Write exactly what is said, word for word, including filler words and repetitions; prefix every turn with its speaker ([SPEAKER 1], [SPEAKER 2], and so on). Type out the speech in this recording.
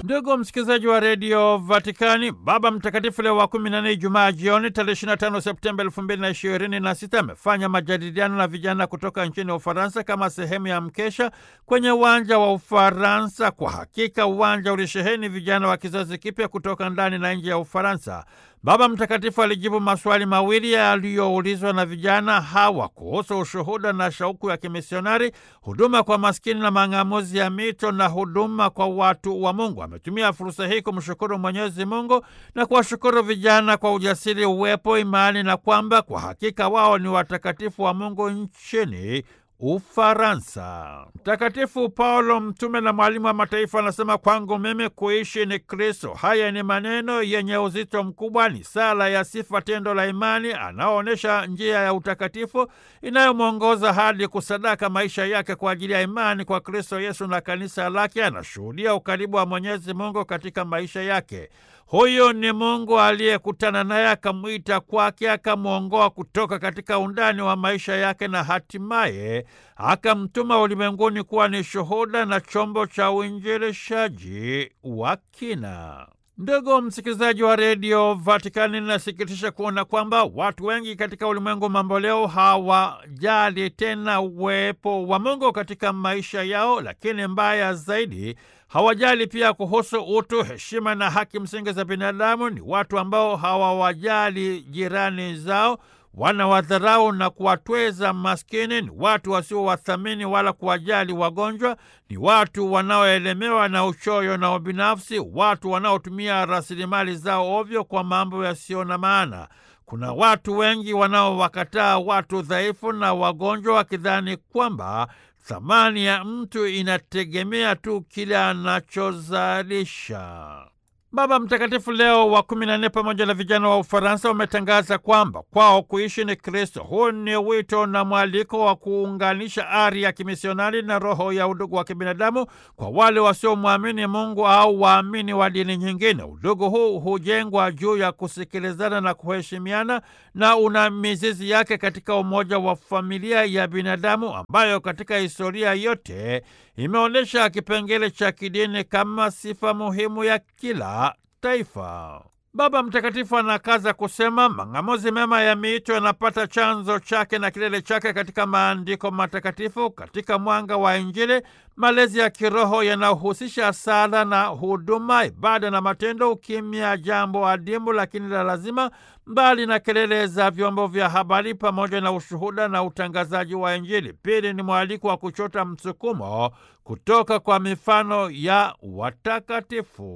[SPEAKER 1] Ndugu msikilizaji wa redio Vatikani, Baba Mtakatifu Leo wa kumi na nne, Ijumaa jioni tarehe ishirini na tano Septemba elfu mbili na ishirini na sita amefanya majadiliano na vijana kutoka nchini Ufaransa kama sehemu ya mkesha kwenye uwanja wa Ufaransa. Kwa hakika uwanja ulisheheni vijana wa kizazi kipya kutoka ndani na nje ya Ufaransa. Baba Mtakatifu alijibu maswali mawili yaliyoulizwa na vijana hawa kuhusu ushuhuda na shauku ya kimisionari, huduma kwa maskini na mang'amuzi ya mito na huduma kwa watu wa Mungu. Ametumia fursa hii kumshukuru Mwenyezi Mungu na kuwashukuru vijana kwa ujasiri, uwepo, imani na kwamba kwa hakika wao ni watakatifu wa Mungu nchini Ufaransa. Mtakatifu Paulo, mtume na mwalimu wa mataifa, anasema, kwangu mimi kuishi ni Kristo. Haya ni maneno yenye uzito mkubwa, ni sala ya sifa, tendo la imani, anaoonyesha njia ya utakatifu inayomwongoza hadi kusadaka maisha yake kwa ajili ya imani kwa Kristo Yesu na kanisa lake. Anashuhudia ukaribu wa Mwenyezi Mungu katika maisha yake. Huyu ni Mungu aliyekutana naye, akamwita kwake, akamwongoa kutoka katika undani wa maisha yake na hatimaye akamtuma ulimwenguni kuwa ni shuhuda na chombo cha uinjilishaji wa kina. Ndugu msikilizaji wa redio Vatikani, nasikitisha kuona kwamba watu wengi katika ulimwengu mambo leo hawajali tena uwepo wa Mungu katika maisha yao, lakini mbaya zaidi, hawajali pia kuhusu utu, heshima na haki msingi za binadamu. Ni watu ambao hawawajali jirani zao, wanawadharau na kuwatweza maskini. Ni watu wasiowathamini wala kuwajali wagonjwa. Ni watu wanaoelemewa na uchoyo na ubinafsi, watu wanaotumia rasilimali zao ovyo kwa mambo yasiyo na maana. Kuna watu wengi wanaowakataa watu dhaifu na wagonjwa, wakidhani kwamba thamani ya mtu inategemea tu kile anachozalisha. Baba Mtakatifu Leo wa kumi na nne pamoja na vijana wa Ufaransa wametangaza kwamba kwao kuishi ni Kristo. Huu ni wito na mwaliko wa kuunganisha ari ya kimisionari na roho ya udugu wa kibinadamu kwa wale wasiomwamini Mungu au waamini wa dini nyingine. Udugu huu hujengwa juu ya kusikilizana na kuheshimiana na una mizizi yake katika umoja wa familia ya binadamu ambayo katika historia yote imeonyesha kipengele cha kidini kama sifa muhimu ya kila taifa. Baba Mtakatifu anakaza kusema mang'amuzi mema ya miito yanapata chanzo chake na kilele chake katika maandiko matakatifu. Katika mwanga wa Injili, malezi ya kiroho yanayohusisha sala na huduma, ibada na matendo, ukimya jambo adimu lakini la lazima, mbali na kelele za vyombo vya habari, pamoja na ushuhuda na utangazaji wa Injili. Pili ni mwaliko wa kuchota msukumo kutoka kwa mifano ya watakatifu.